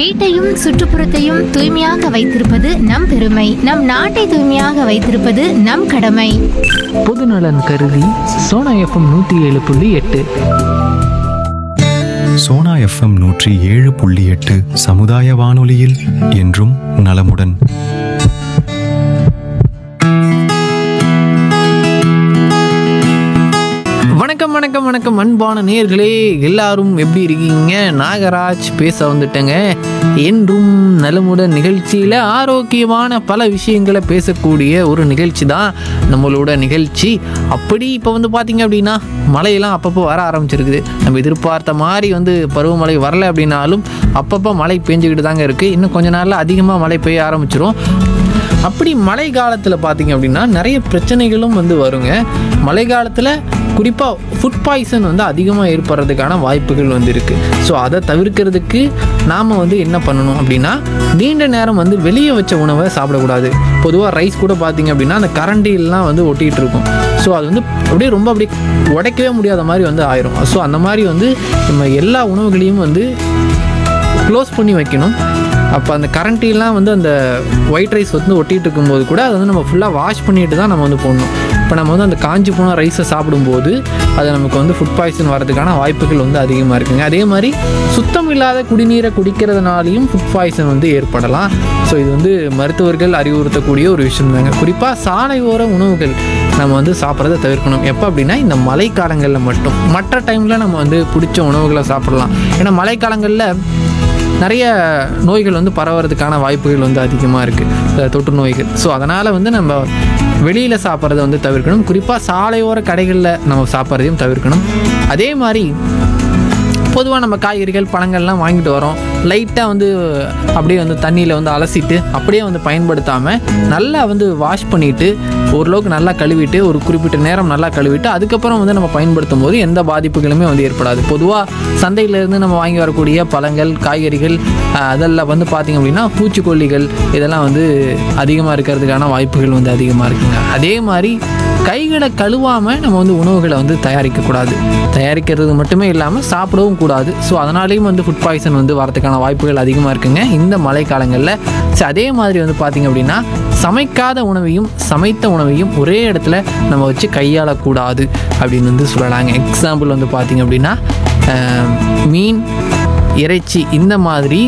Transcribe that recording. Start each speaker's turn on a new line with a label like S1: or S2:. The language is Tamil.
S1: வீட்டையும் சுற்றுப்புறத்தையும் தூய்மையாக வைத்திருப்பது நம் பெருமை. நம் நாட்டை தூய்மையாக வைத்திருப்பது நம் கடமை.
S2: பொதுநலன் கருதி சோனா எஃப்எம் 107.8.
S3: சோனா எஃப்எம் 107.8 சமுதாய வானொலியில் என்றும் நலமுடன்.
S2: வணக்கம் வணக்கம் வணக்கம் அன்பான நேயர்களே, எல்லாரும் எப்படி இருக்கீங்க? நாகராஜ் பேச வந்துட்டேங்க. என்றும் நலமுடன் நிகழ்ச்சியில் ஆரோக்கியமான பல விஷயங்களை பேசக்கூடிய ஒரு நிகழ்ச்சி தான் நம்மளோட நிகழ்ச்சி. அப்படி இப்போ பார்த்தீங்க அப்படின்னா மழையெல்லாம் அப்பப்போ வர ஆரம்பிச்சிருக்குது. நம்ம எதிர்பார்த்த மாதிரி பருவமழை வரலை அப்படின்னாலும் அப்பப்போ மழை பெஞ்சுக்கிட்டு தாங்க இருக்குது. இன்னும் கொஞ்ச நாளில் அதிகமாக மழை பெய்ய ஆரம்பிச்சிரும். அப்படி மழை காலத்தில் பார்த்தீங்க அப்படின்னா நிறைய பிரச்சனைகளும் வருங்க. மழை காலத்தில் குறிப்பாக ஃபுட் பாய்சன் அதிகமாக ஏற்படுறதுக்கான வாய்ப்புகள் இருக்குது. ஸோ அதை தவிர்க்கிறதுக்கு நாம் என்ன பண்ணணும் அப்படின்னா, நீண்ட நேரம் வெளியே வச்ச உணவை சாப்பிடக்கூடாது. பொதுவாக ரைஸ் கூட பார்த்தீங்க அப்படின்னா அந்த கரண்டிலாம் ஒட்டிகிட்டு இருக்கும். ஸோ அது அப்படியே ரொம்ப அப்படியே உடைக்கவே முடியாத மாதிரி ஆயிரும். ஸோ அந்த மாதிரி நம்ம எல்லா உணவுகளையும் க்ளோஸ் பண்ணி வைக்கணும். அப்போ அந்த கரண்டிலாம் அந்த ஒயிட் ரைஸ் ஒட்டிகிட்டு இருக்கும்போது கூட அதை நம்ம ஃபுல்லாக வாஷ் பண்ணிட்டு தான் நம்ம போடணும். இப்போ நம்ம அந்த காஞ்சி போன ரைஸை சாப்பிடும்போது அது நமக்கு ஃபுட் பாய்சன் வரதுக்கான வாய்ப்புகள் அதிகமாக இருக்குங்க. அதே மாதிரி சுத்தம் இல்லாத குடிநீரை குடிக்கிறதுனாலையும் ஃபுட் பாய்சன் ஏற்படலாம். ஸோ இது மருத்துவர்கள் அறிவுறுத்தக்கூடிய ஒரு விஷயம் தாங்க. குறிப்பாக சாலையோர உணவுகள் நம்ம சாப்பிட்றத தவிர்க்கணும். எப்போ அப்படின்னா இந்த மழைக்காலங்களில் மட்டும். மற்ற டைமில் நம்ம பிடிச்ச உணவுகளை சாப்பிடலாம். ஏன்னா மழைக்காலங்களில் நிறைய நோய்கள் பரவறதுக்கான வாய்ப்புகள் அதிகமாக இருக்குது, தொற்று நோய்கள். ஸோ அதனால் நம்ம வெளியில் சாப்பிட்றத தவிர்க்கணும். குறிப்பாக சாலையோர கடைகளில் நம்ம சாப்பிட்றதையும் தவிர்க்கணும். அதே மாதிரி பொதுவாக நம்ம காய்கறிகள் பழங்கள்லாம் வாங்கிட்டு வரோம், லைட்டாக அப்படியே தண்ணியில் அலசிட்டு அப்படியே பயன்படுத்தாமல் நல்லா வாஷ் பண்ணிவிட்டு ஓரளவுக்கு நல்லா கழுவிட்டு ஒரு குறிப்பிட்ட நேரம் நல்லா கழுவிட்டு அதுக்கப்புறம் நம்ம பயன்படுத்தும் போது எந்த பாதிப்புகளுமே ஏற்படாது. பொதுவாக சந்தையிலேருந்து நம்ம வாங்கி வரக்கூடிய பழங்கள் காய்கறிகள் அதெல்லாம் பார்த்திங்க அப்படின்னா பூச்சிக்கொல்லிகள் இதெல்லாம் அதிகமாக இருக்கிறதுக்கான வாய்ப்புகள் அதிகமாக இருக்குங்க. அதே மாதிரி கைகளை கழுவாமல் நம்ம உணவுகளை தயாரிக்கக்கூடாது. தயாரிக்கிறது மட்டுமே இல்லாமல் சாப்பிடவும் கூடாது. ஸோ அதனாலேயும் ஃபுட் பாய்சன் வரதுக்கான வாய்ப்புகள் அதிகமாக இருக்குங்க இந்த மழை காலங்களில். ஸோ அதே மாதிரி பார்த்திங்க அப்படின்னா சமைக்காத உணவையும் சமைத்த உணவையும் ஒரே இடத்துல நம்ம வச்சு கையாளக்கூடாது அப்படின்னு சொல்லலாங்க. எக்ஸாம்பிள் பார்த்திங்க அப்படின்னா மீன், இறைச்சி இந்த மாதிரி